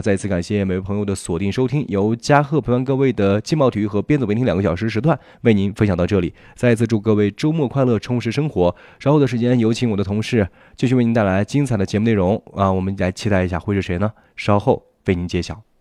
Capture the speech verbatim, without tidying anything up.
再次感谢每位朋友的锁定收听，由嘉贺陪伴各位的劲爆体育和边走边听两个小时时段为您分享到这里。再一次祝各位周末快乐，充实生活。稍后的时间有请我的同事继续为您带来精彩的节目内容啊，我们来期待一下会是谁呢？稍后为您揭晓。